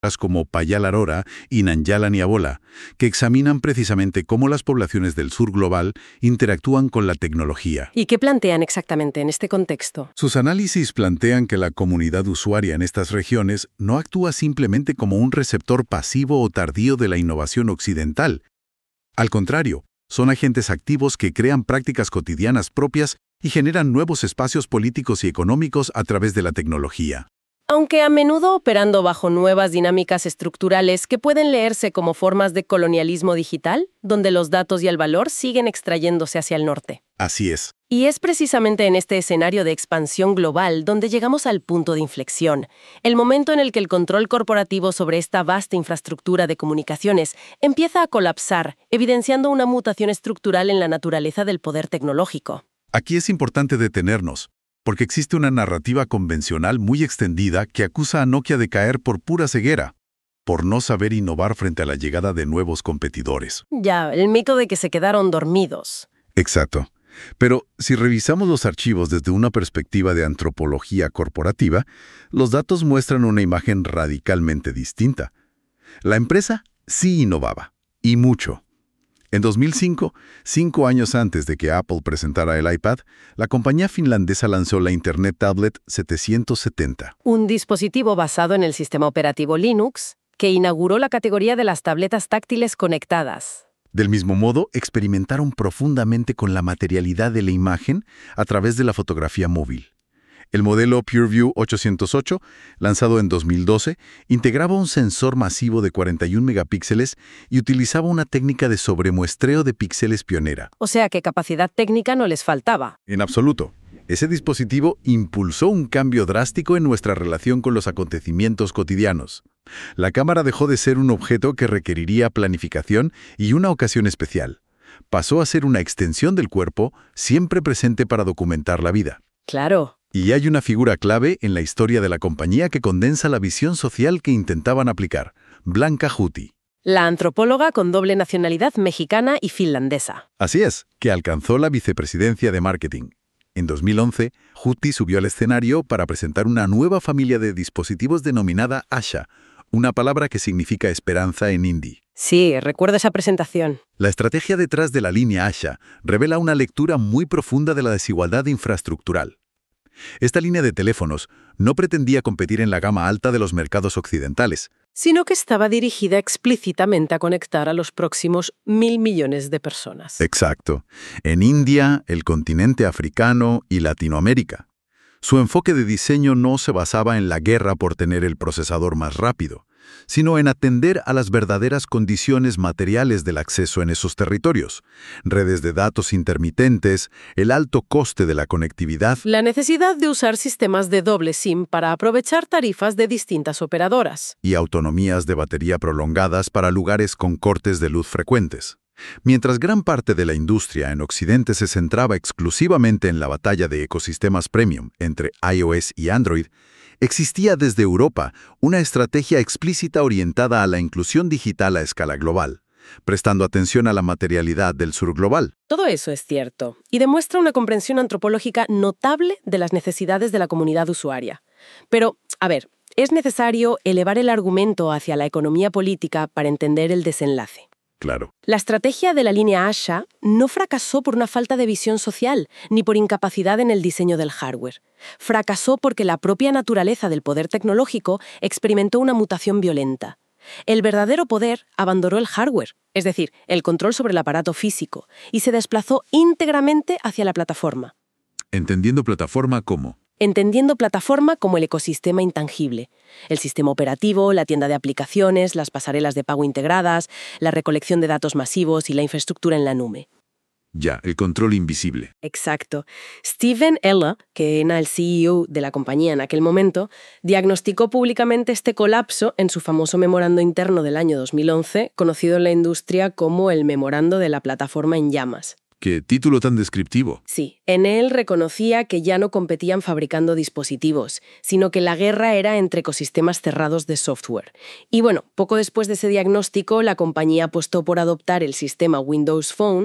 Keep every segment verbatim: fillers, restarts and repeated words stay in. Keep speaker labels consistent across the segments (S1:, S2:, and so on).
S1: como Payal Arora y Nanjala Niabola, que examinan precisamente cómo las poblaciones del sur global interactúan con la tecnología.
S2: ¿Y qué plantean exactamente en este contexto?
S1: Sus análisis plantean que la comunidad usuaria en estas regiones no actúa simplemente como un receptor pasivo o tardío de la innovación occidental. Al contrario, son agentes activos que crean prácticas cotidianas propias y generan nuevos espacios políticos y económicos a través de la tecnología.
S2: Aunque a menudo operando bajo nuevas dinámicas estructurales que pueden leerse como formas de colonialismo digital, donde los datos y el valor siguen extrayéndose hacia el norte.
S1: Así es.
S2: Y es precisamente en este escenario de expansión global donde llegamos al punto de inflexión, el momento en el que el control corporativo sobre esta vasta infraestructura de comunicaciones empieza a colapsar, evidenciando una mutación estructural en la naturaleza del poder tecnológico.
S1: Aquí es importante detenernos, porque existe una narrativa convencional muy extendida que acusa a Nokia de caer por pura ceguera, por no saber innovar frente a la llegada de nuevos competidores.
S2: Ya, el mito de que se quedaron dormidos.
S1: Exacto. Pero si revisamos los archivos desde una perspectiva de antropología corporativa, los datos muestran una imagen radicalmente distinta. La empresa sí innovaba, y mucho. En dos mil cinco, cinco años antes de que Apple presentara el iPad, la compañía finlandesa lanzó la Internet Tablet setecientos setenta.
S2: Un dispositivo basado en el sistema operativo Linux que inauguró la categoría de las tabletas táctiles conectadas.
S1: Del mismo modo, experimentaron profundamente con la materialidad de la imagen a través de la fotografía móvil. El modelo PureView ochocientos ocho, lanzado en dos mil doce, integraba un sensor masivo de cuarenta y un megapíxeles y utilizaba una técnica de sobremuestreo de píxeles pionera.
S2: O sea que capacidad técnica no les faltaba.
S1: En absoluto. Ese dispositivo impulsó un cambio drástico en nuestra relación con los acontecimientos cotidianos. La cámara dejó de ser un objeto que requeriría planificación y una ocasión especial. Pasó a ser una extensión del cuerpo, siempre presente para documentar la vida.
S2: Claro.
S1: Y hay una figura clave en la historia de la compañía que condensa la visión social que intentaban aplicar, Blanca Huthi.
S2: La antropóloga con doble nacionalidad mexicana y finlandesa.
S1: Así es, que alcanzó la vicepresidencia de marketing. En dos mil once, Huthi subió al escenario para presentar una nueva familia de dispositivos denominada Asha, una palabra que significa esperanza en hindi.
S2: Sí, recuerdo esa presentación.
S1: La estrategia detrás de la línea Asha revela una lectura muy profunda de la desigualdad infraestructural. Esta línea de teléfonos no pretendía competir en la gama alta de los mercados occidentales,
S2: sino que estaba dirigida explícitamente a conectar a los próximos mil millones de personas.
S1: Exacto. En India, el continente africano y Latinoamérica. Su enfoque de diseño no se basaba en la guerra por tener el procesador más rápido, sino en atender a las verdaderas condiciones materiales del acceso en esos territorios: redes de datos intermitentes, el alto coste de la conectividad,
S2: la necesidad de usar sistemas de doble SIM para aprovechar tarifas de distintas operadoras,
S1: y autonomías de batería prolongadas para lugares con cortes de luz frecuentes. Mientras gran parte de la industria en Occidente se centraba exclusivamente en la batalla de ecosistemas premium entre iOS y Android, existía desde Europa una estrategia explícita orientada a la inclusión digital a escala global, prestando atención a la materialidad del sur global.
S2: Todo eso es cierto, y demuestra una comprensión antropológica notable de las necesidades de la comunidad usuaria. Pero, a ver, es necesario elevar el argumento hacia la economía política para entender el desenlace.
S1: Claro.
S2: La estrategia de la línea Asha no fracasó por una falta de visión social, ni por incapacidad en el diseño del hardware. Fracasó porque la propia naturaleza del poder tecnológico experimentó una mutación violenta. El verdadero poder abandonó el hardware, es decir, el control sobre el aparato físico, y se desplazó íntegramente hacia la plataforma.
S1: Entendiendo plataforma como...
S2: Entendiendo plataforma como el ecosistema intangible, el sistema operativo, la tienda de aplicaciones, las pasarelas de pago integradas, la recolección de datos masivos y la infraestructura en la nube.
S1: Ya, el control invisible.
S2: Exacto. Steven Ella, que era el C E O de la compañía en aquel momento, diagnosticó públicamente este colapso en su famoso memorando interno del año dos mil once, conocido en la industria como el memorando de la plataforma en llamas.
S1: ¡Qué título tan descriptivo!
S2: Sí, en él reconocía que ya no competían fabricando dispositivos, sino que la guerra era entre ecosistemas cerrados de software. Y bueno, poco después de ese diagnóstico, la compañía apostó por adoptar el sistema Windows Phone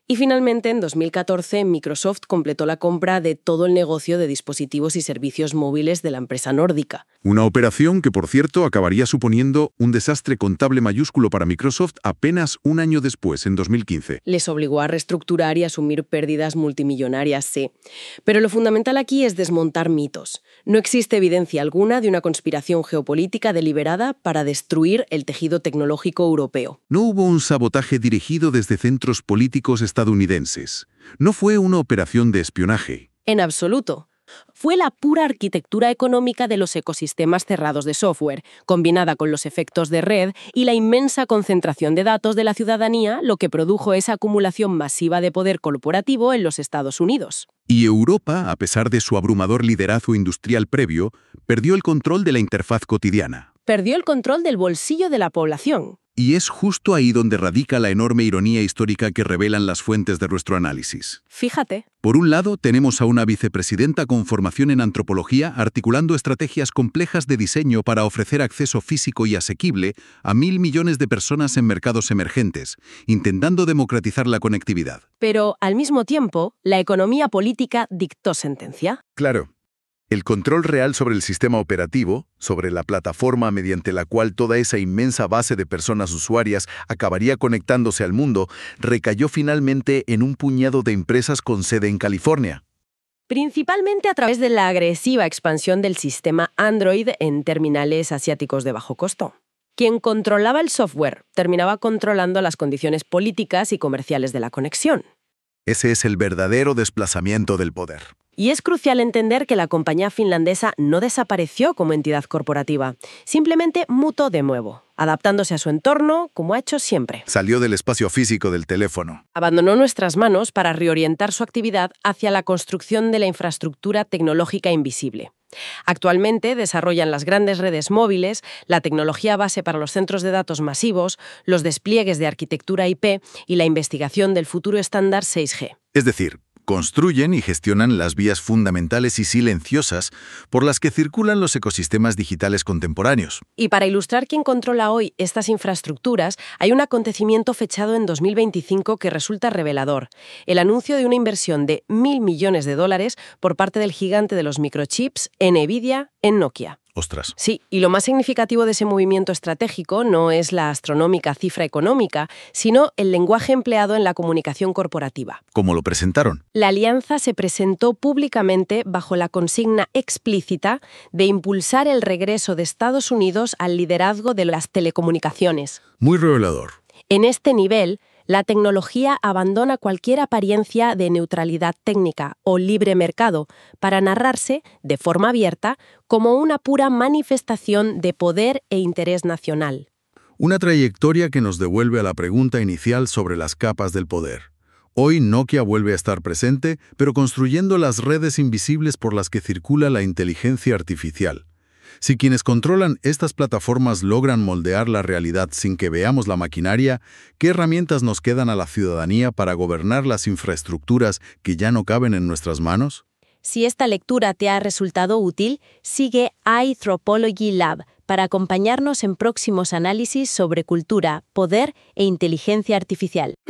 S2: Y finalmente, en dos mil catorce, Microsoft completó la compra de todo el negocio de dispositivos y servicios móviles de la empresa nórdica.
S1: Una operación que, por cierto, acabaría suponiendo un desastre contable mayúsculo para Microsoft apenas un año después, en dos mil quince.
S2: Les obligó a reestructurar y asumir pérdidas multimillonarias, sí. Pero lo fundamental aquí es desmontar mitos. No existe evidencia alguna de una conspiración geopolítica deliberada para destruir el tejido tecnológico europeo.
S1: No hubo un sabotaje dirigido desde centros políticos estadounidenses. No fue una operación de espionaje.
S2: En absoluto. Fue la pura arquitectura económica de los ecosistemas cerrados de software, combinada con los efectos de red y la inmensa concentración de datos de la ciudadanía, lo que produjo esa acumulación masiva de poder corporativo en los Estados Unidos.
S1: Y Europa, a pesar de su abrumador liderazgo industrial previo, perdió el control de la interfaz cotidiana.
S2: Perdió el control del bolsillo de la población.
S1: Y es justo ahí donde radica la enorme ironía histórica que revelan las fuentes de nuestro análisis.
S2: Fíjate.
S1: Por un lado, tenemos a una vicepresidenta con formación en antropología articulando estrategias complejas de diseño para ofrecer acceso físico y asequible a mil millones de personas en mercados emergentes, intentando democratizar la conectividad.
S2: Pero, al mismo tiempo, la economía política dictó sentencia.
S1: Claro. El control real sobre el sistema operativo, sobre la plataforma mediante la cual toda esa inmensa base de personas usuarias acabaría conectándose al mundo, recayó finalmente en un puñado de empresas con sede en California.
S2: Principalmente a través de la agresiva expansión del sistema Android en terminales asiáticos de bajo costo. Quien controlaba el software terminaba controlando las condiciones políticas y comerciales de la conexión.
S1: Ese es el verdadero desplazamiento del poder.
S2: Y es crucial entender que la compañía finlandesa no desapareció como entidad corporativa, simplemente mutó de nuevo, adaptándose a su entorno como ha hecho siempre.
S1: Salió del espacio físico del teléfono.
S2: Abandonó nuestras manos para reorientar su actividad hacia la construcción de la infraestructura tecnológica invisible. Actualmente desarrollan las grandes redes móviles, la tecnología base para los centros de datos masivos, los despliegues de arquitectura I P y la investigación del futuro estándar seis G.
S1: Es decir, construyen y gestionan las vías fundamentales y silenciosas por las que circulan los ecosistemas digitales contemporáneos.
S2: Y para ilustrar quién controla hoy estas infraestructuras, hay un acontecimiento fechado en dos mil veinticinco que resulta revelador: el anuncio de una inversión de mil millones de dólares por parte del gigante de los microchips, NVIDIA, en Nokia.
S1: Ostras.
S2: Sí, y lo más significativo de ese movimiento estratégico no es la astronómica cifra económica, sino el lenguaje empleado en la comunicación corporativa.
S1: ¿Cómo lo presentaron?
S2: La alianza se presentó públicamente bajo la consigna explícita de impulsar el regreso de Estados Unidos al liderazgo de las telecomunicaciones.
S1: Muy revelador.
S2: En este nivel, la tecnología abandona cualquier apariencia de neutralidad técnica o libre mercado para narrarse, de forma abierta, como una pura manifestación de poder e interés nacional.
S1: Una trayectoria que nos devuelve a la pregunta inicial sobre las capas del poder. Hoy Nokia vuelve a estar presente, pero construyendo las redes invisibles por las que circula la inteligencia artificial. Si quienes controlan estas plataformas logran moldear la realidad sin que veamos la maquinaria, ¿qué herramientas nos quedan a la ciudadanía para gobernar las infraestructuras que ya no caben en nuestras manos?
S2: Si esta lectura te ha resultado útil, sigue iAnthropology Lab para acompañarnos en próximos análisis sobre cultura, poder e inteligencia artificial.